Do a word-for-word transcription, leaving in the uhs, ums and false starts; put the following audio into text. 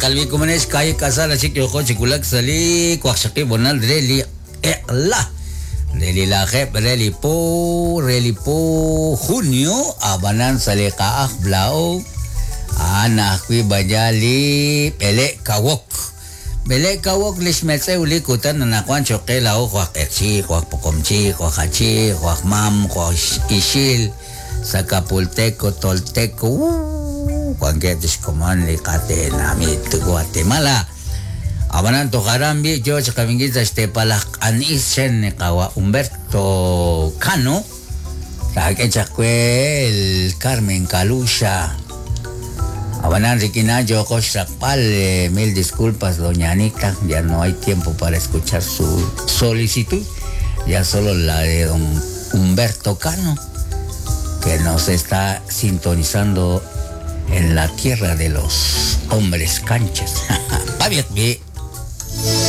kalbi kumanes kaya kasala si kyo ko chikulak sali kwak shaki bonal reli eh Allah reli laje reli po reli po junio abanan sali kaah blau anak wi bajali pele kawok bele kawok lis metse uli kutan na kwan choke lao kwak eksi kwak pokomchi kwak hachi kwak mam kwak isil sa Kapulteco Tolteco kwak getis koman likate nami tu Guatemala abanan to karambi yo chakabingita este palak anis sen kawa Humberto Cano sa que chakwe el Carmen Calusha. Abanan Riquinayo Cochapal, eh, mil disculpas, doña Anita, ya no hay tiempo para escuchar su solicitud, ya solo la de don Humberto Cano, que nos está sintonizando en la tierra de los hombres canches.